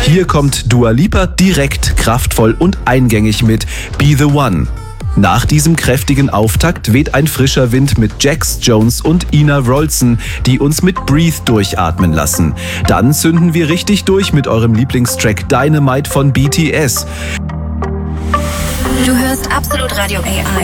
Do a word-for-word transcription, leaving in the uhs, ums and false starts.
Hier kommt Dua Lipa direkt, kraftvoll und eingängig mit Be The One. Nach diesem kräftigen Auftakt weht ein frischer Wind mit Jax Jones und Ina Wroldsen, die uns mit Breathe durchatmen lassen. Dann zünden wir richtig durch mit eurem Lieblingstrack Dynamite von B T S. Du hörst Absolut Radio A I.